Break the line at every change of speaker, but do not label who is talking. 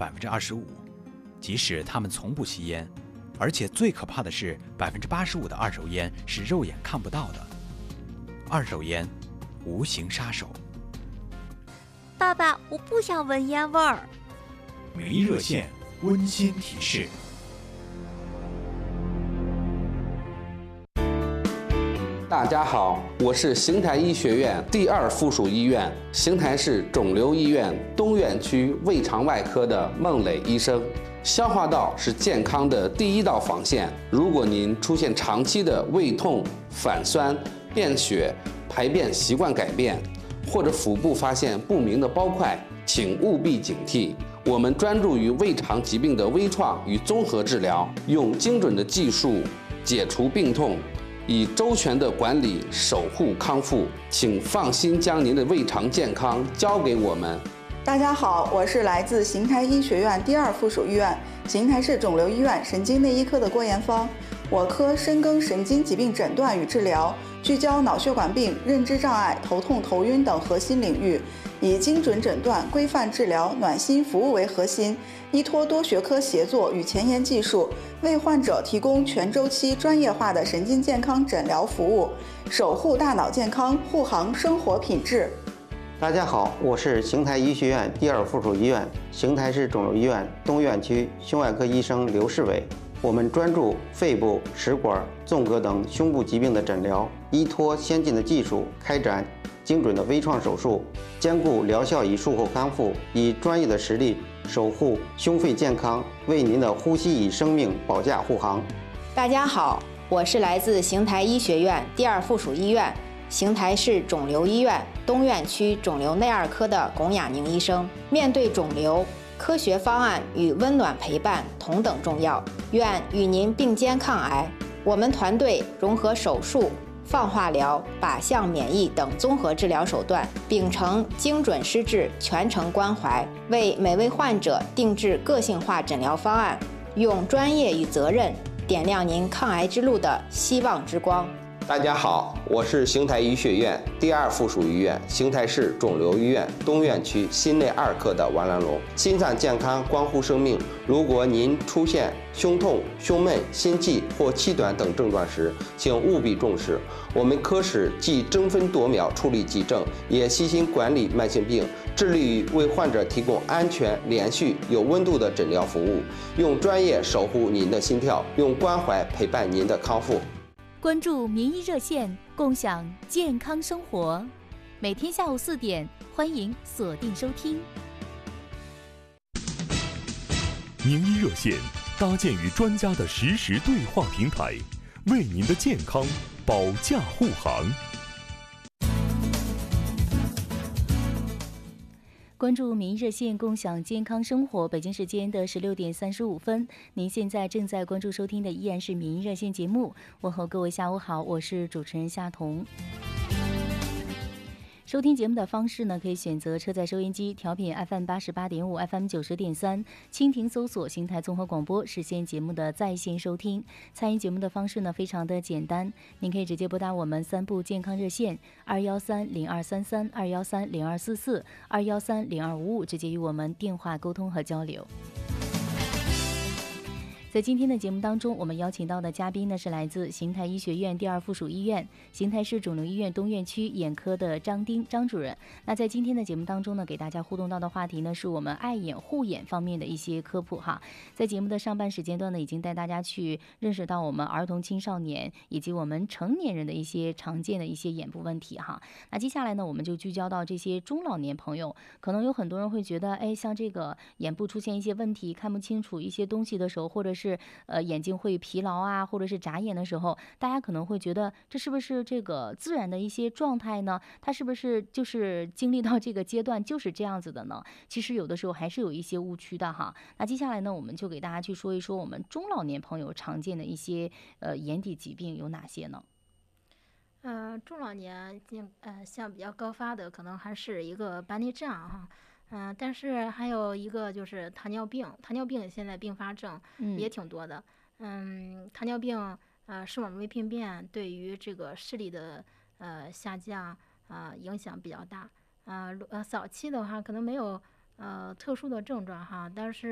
25%。即使他们从不吸烟，而且最可怕的是，85%的二手烟是肉眼看不到的。二手烟，无形杀手。
爸爸，我不想闻烟味儿。
名医热线温馨提示。
大家好，我是邢台医学院第2附属医院邢台市肿瘤医院东院区胃肠外科的孟磊医生。消化道是健康的第一道防线，如果您出现长期的胃痛、反酸、便血、排便习惯改变，或者腹部发现不明的包块，请务必警惕。我们专注于胃肠疾病的微创与综合治疗，用精准的技术解除病痛，以周全的管理守护康复。请放心将您的胃肠健康交给我们。
大家好，我是来自邢台医学院第2附属医院邢台市肿瘤医院神经内医科的郭延芳。我科深耕神经疾病诊断与治疗，聚焦脑血管病、认知障碍、头痛、头晕等核心领域，以精准诊断、规范治疗、暖心服务为核心，依托多学科协作与前沿技术，为患者提供全周期专业化的神经健康诊疗服务，守护大脑健康，护航生活品质。
大家好，我是邢台医学院第2附属医院邢台市肿瘤医院东院区胸外科医生刘世伟。我们专注肺部、食管、纵隔等胸部疾病的诊疗，依托先进的技术开展精准的微创手术，兼顾疗效与术后康复，以专业的实力守护胸肺健康，为您的呼吸与生命保驾护航。
大家好，我是来自邢台医学院第2附属医院邢台市肿瘤医院东院区肿瘤内2科的龚雅宁医生。面对肿瘤，科学方案与温暖陪伴同等重要，愿与您并肩抗癌。我们团队融合手术、放化疗、靶向免疫等综合治疗手段，秉承精准施治、全程关怀，为每位患者定制个性化诊疗方案，用专业与责任点亮您抗癌之路的希望之光。
大家好，我是邢台医学院第2附属医院邢台市肿瘤医院东院区心内2科的王兰龙。心脏健康关乎生命，如果您出现胸痛、胸闷、心悸或气短等症状时，请务必重视。我们科室既争分夺秒处理急症，也悉心管理慢性病，致力于为患者提供安全、连续、有温度的诊疗服务，用专业守护您的心跳，用关怀陪伴您的康复。
关注民医热线，共享健康生活。每天下午4点，欢迎锁定收听。
名医热线搭建于专家的实时对话平台，为您的健康保驾护航。
关注民医热线，共享健康生活。北京时间的16点35分，您现在正在关注收听的依然是民医热线节目。问候各位下午好，我是主持人夏彤。收听节目的方式呢，可以选择车载收音机调频 FM88.5 FM 90.3，蜻蜓搜索邢台综合广播，实现节目的在线收听。参与节目的方式呢，非常的简单，您可以直接拨打我们3部健康热线2130233、2130244、2130255，直接与我们电话沟通和交流。在今天的节目当中，我们邀请到的嘉宾呢是来自邢台医学院第2附属医院邢台市肿瘤医院东院区眼科的张主任。那在今天的节目当中呢，给大家互动到的话题呢是我们爱眼护眼方面的一些科普哈。在节目的上半时间段呢，已经带大家去认识到我们儿童、青少年以及我们成年人的一些常见的一些眼部问题哈。那接下来呢，我们就聚焦到这些中老年朋友，可能有很多人会觉得，像这个眼部出现一些问题，看不清楚一些东西的时候，或者是眼睛会疲劳啊，或者是眨眼的时候，大家可能会觉得这是不是这个自然的一些状态呢？它是不是就是经历到这个阶段就是这样子的呢？其实有的时候还是有一些误区的哈。那接下来呢，我们就给大家去说一说我们中老年朋友常见的一些眼底疾病有哪些呢？
中老年像比较高发的，可能还是一个白内障哈。但是还有一个就是糖尿病，糖尿病现在并发症也挺多的。糖尿病视网膜微病变对于这个视力的下降影响比较大。早期的话可能没有特殊的症状哈，但是